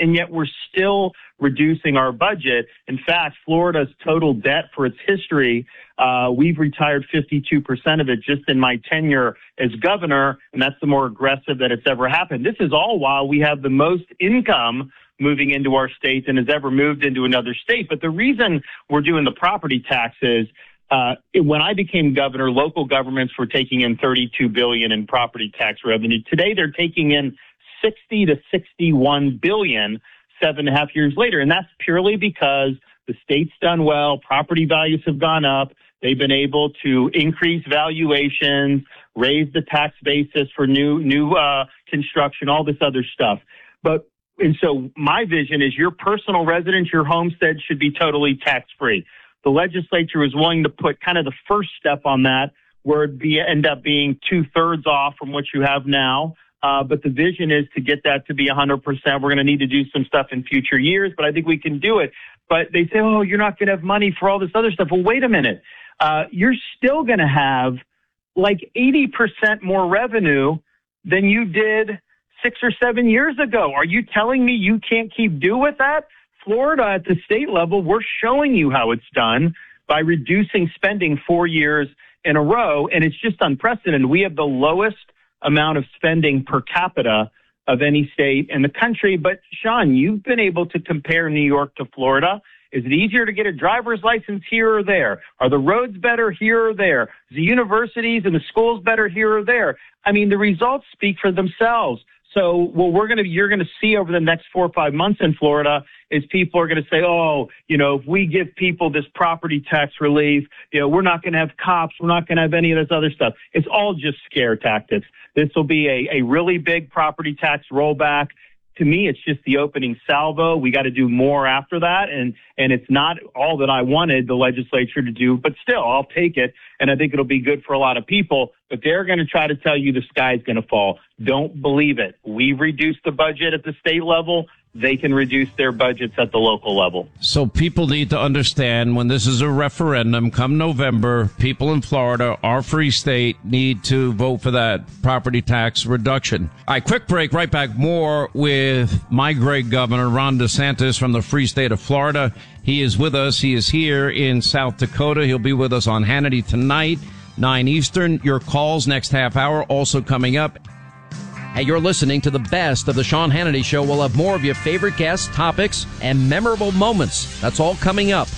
and yet we're still reducing our budget. In fact, Florida's total debt for its history, we've retired 52% of it just in my tenure as governor, and that's the more aggressive that it's ever happened. This is all while we have the most income moving into our state than has ever moved into another state. But the reason we're doing the property taxes, when I became governor, local governments were taking in $32 billion in property tax revenue. Today, they're taking in $60 to $61 billion 7.5 years later. And that's purely because the state's done well. Property values have gone up. They've been able to increase valuations, raise the tax basis for new construction, all this other stuff. And so my vision is your personal residence, your homestead should be totally tax-free. The legislature is willing to put kind of the first step on that, where it'd end up being 2/3 off from what you have now. But the vision is to get that to be 100%. We're going to need to do some stuff in future years, but I think we can do it. But they say, oh, you're not going to have money for all this other stuff. Well, wait a minute. You're still going to have like 80% more revenue than you did 6 or 7 years ago. Are you telling me you can't keep doing with that? Florida at the state level, we're showing you how it's done by reducing spending 4 years in a row, and it's just unprecedented. We have the lowest amount of spending per capita of any state in the country. But, Sean, you've been able to compare New York to Florida. Is it easier to get a driver's license here or there? Are the roads better here or there? Is the universities and the schools better here or there? I mean, the results speak for themselves. So what you're going to see over the next 4 or 5 months in Florida is people are going to say, oh, if we give people this property tax relief, we're not going to have cops. We're not going to have any of this other stuff. It's all just scare tactics. This will be a really big property tax rollback. To me, it's just the opening salvo. We got to do more after that. And it's not all that I wanted the legislature to do, but still, I'll take it. And I think it'll be good for a lot of people. But they're going to try to tell you the sky's going to fall. Don't believe it. We've reduced the budget at the state level. They can reduce their budgets at the local level. So people need to understand when this is a referendum come November, people in Florida, our free state, need to vote for that property tax reduction. All right, quick break. Right back. More with my great governor, Ron DeSantis from the free state of Florida. He is with us. He is here in South Dakota. He'll be with us on Hannity tonight, 9 Eastern. Your calls next half hour also coming up. Hey, you're listening to the best of the Sean Hannity Show. We'll have more of your favorite guests, topics, and memorable moments. That's all coming up.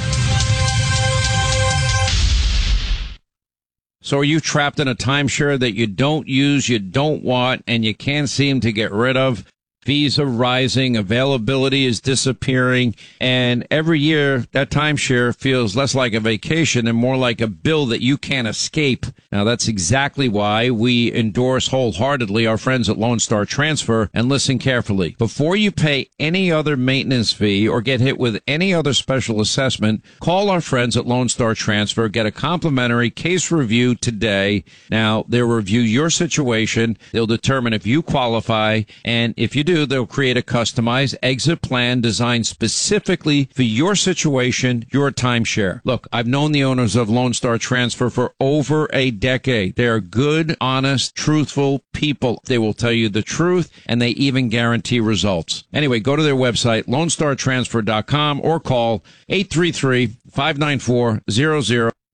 So are you trapped in a timeshare that you don't use, you don't want, and you can't seem to get rid of? Fees are rising, availability is disappearing, and every year that timeshare feels less like a vacation and more like a bill that you can't escape. Now, that's exactly why we endorse wholeheartedly our friends at Lone Star Transfer, and listen carefully. Before you pay any other maintenance fee or get hit with any other special assessment, call our friends at Lone Star Transfer. Get a complimentary case review today. Now, they'll review your situation. They'll determine if you qualify, and if you do, they'll create a customized exit plan designed specifically for your situation, your timeshare. Look, I've known the owners of Lone Star Transfer for over a decade. They are good, honest, truthful people. They will tell you the truth, and they even guarantee results. Anyway, go to their website, LoneStarTransfer.com, or call 833-594-00.